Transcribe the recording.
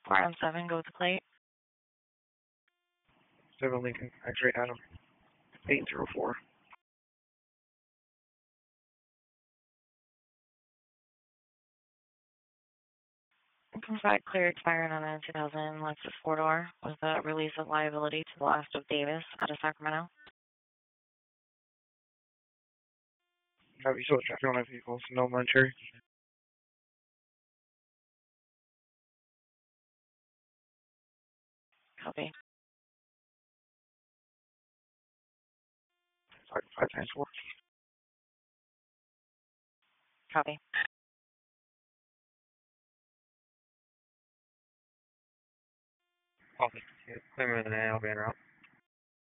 RM7, go with the plate. 7 Lincoln, X-ray Adam, 804. Provide clear expiring on a 2000 Lexus 4-door with a release of liability to the last of Davis out of Sacramento. Copy, still traffic on my vehicles, no Monterey. Copy. 5 times 4. Copy. Office, clear with an A, I'll be en route.